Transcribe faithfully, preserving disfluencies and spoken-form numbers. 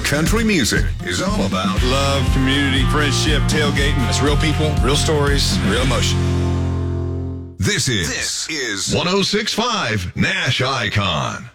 Country music is all about love, community, friendship, tailgating. It's real people, real stories, real emotion. This is, this is one oh six point five Nash Icon.